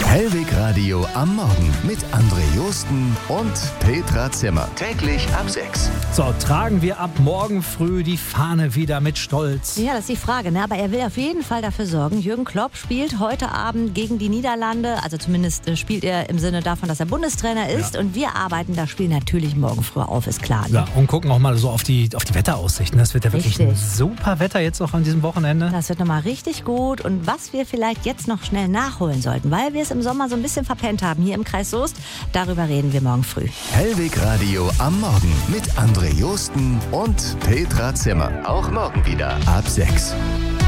Hellwig Radio am Morgen mit André Josten und Petra Zimmer. Täglich ab 6. So, tragen wir ab morgen früh die Fahne wieder mit Stolz. Ja, das ist die Frage, ne? Aber er will auf jeden Fall dafür sorgen. Jürgen Klopp spielt heute Abend gegen die Niederlande. Also zumindest spielt er im Sinne davon, dass er Bundestrainer ist. Ja. Und wir arbeiten das Spiel natürlich morgen früh auf, ist klar. Ne? Ja, und gucken auch mal so auf die Wetteraussichten. Das wird ja wirklich ein super Wetter jetzt noch an diesem Wochenende. Das wird nochmal richtig gut. Und was wir vielleicht jetzt noch schnell nachholen sollten, weil wir es im Sommer so ein bisschen verpennt haben hier im Kreis Soest, darüber reden wir morgen früh. Hellwig Radio am Morgen mit André Josten und Petra Zimmer. Auch morgen wieder ab 6.